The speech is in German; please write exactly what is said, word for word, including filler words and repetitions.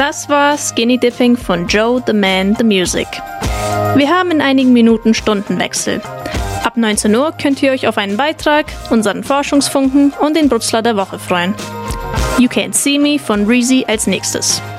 Das war Skinny Dipping von Joe the Man the Music. Wir haben in einigen Minuten Stundenwechsel. Ab neunzehn Uhr könnt ihr euch auf einen Beitrag, unseren Forschungsfunken und den Brutzler der Woche freuen. You Can't See Me von Reezy als nächstes.